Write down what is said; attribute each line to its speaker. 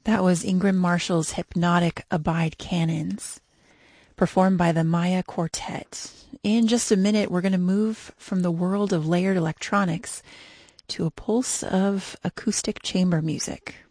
Speaker 1: That was Ingram Marshall's hypnotic Abide Canons, performed by the Maya Quartet. In just a minute, we're going to move from the world of layered electronics to a pulse of acoustic chamber music.